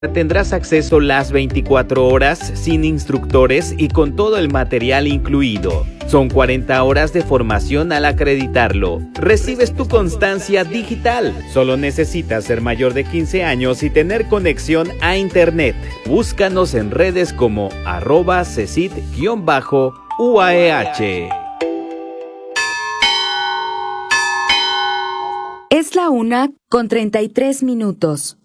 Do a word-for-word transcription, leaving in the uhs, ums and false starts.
Tendrás acceso las veinticuatro horas sin instructores y con todo el material incluido. Son cuarenta horas de formación al acreditarlo. Recibes tu constancia digital. Solo necesitas ser mayor de quince años y tener conexión a internet. Búscanos en redes como arroba cesit-U A E H. Es la una con treinta y tres minutos.